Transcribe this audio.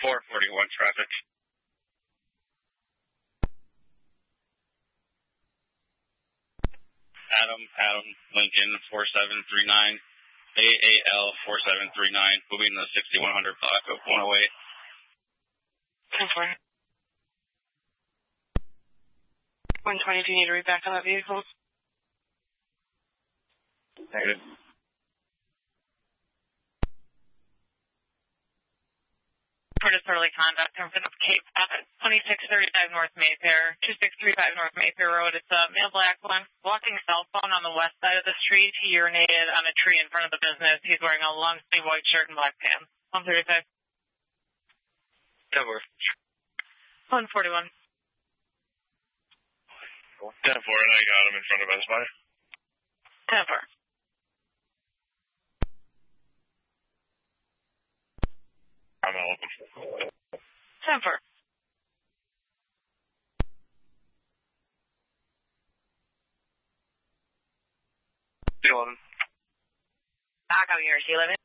441 traffic. Adam, Lincoln, 4739, AAL 4739, moving the 6100 block of 108. 10-4. 120, do you need to read back on that vehicle? Negative. For disorderly conduct in front of Cape 2635 North Mayfair, 2635 North Mayfair Road. It's a male black one walking cell phone on the west side of the street. He urinated on a tree in front of the business. He's wearing a long sleeve white shirt and black pants. 135. 10-4. 141. 10-4, and I got him in front of Best Buy. 10-4. I'm not looking. 10-4. 11. Back out here, 11.